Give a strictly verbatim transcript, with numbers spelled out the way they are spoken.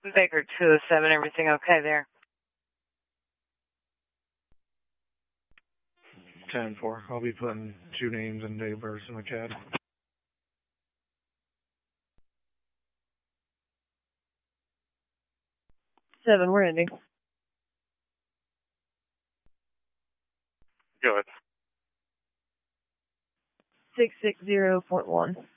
Baker two oh seven, everything okay there? ten four. I'll be putting two names and date of birth in the C A D. seven, we're ending. Go ahead. six six zero point one.